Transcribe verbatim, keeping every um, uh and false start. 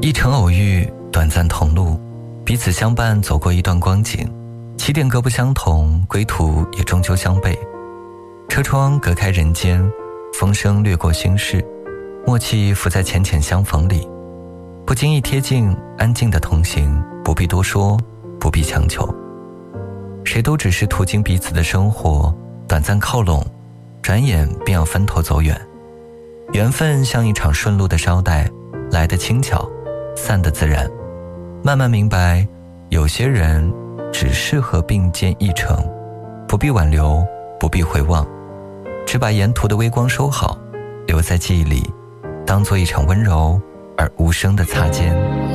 一程偶遇，短暂同路，彼此相伴走过一段光景，起点各不相同，归途也终究相悖。车窗隔开人间，风声掠过心事，默契浮在浅浅相逢里，不经意贴近，安静的同行，不必多说，不必强求。谁都只是途经彼此的生活，短暂靠拢，转眼便要分头走远。缘分像一场顺路的捎带，来得轻巧，散得自然。慢慢明白，有些人只适合并肩一程，不必挽留，不必回望，只把沿途的微光收好，留在记忆里，当作一场温柔而无声的擦肩。